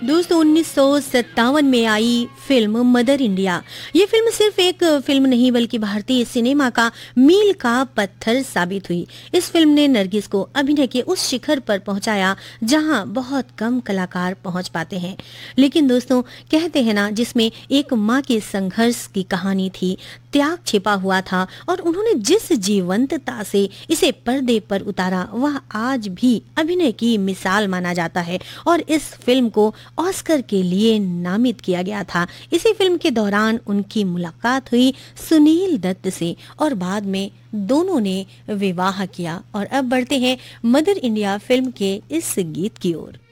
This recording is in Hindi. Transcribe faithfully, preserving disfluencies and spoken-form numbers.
दोस्तों उन्नीस सौ सत्तावन में आई फिल्म मदर इंडिया। ये फिल्म सिर्फ एक फिल्म नहीं बल्कि भारतीय सिनेमा का मील का पत्थर साबित हुई। इस फिल्म ने नरगिस को अभिनय के उस शिखर पर पहुंचाया जहां बहुत कम कलाकार पहुंच पाते हैं। लेकिन दोस्तों कहते हैं ना, जिसमें एक माँ के संघर्ष की कहानी थी, त्याग छिपा हुआ था और उन्होंने जिस जीवंतता से इसे पर्दे पर उतारा वह आज भी अभिनय की मिसाल माना जाता है। और इस फिल्म को ऑस्कर के लिए नामित किया गया था। इसी फिल्म के दौरान उनकी मुलाकात हुई सुनील दत्त से और बाद में दोनों ने विवाह किया। और अब बढ़ते हैं मदर इंडिया फिल्म के इस गीत की ओर।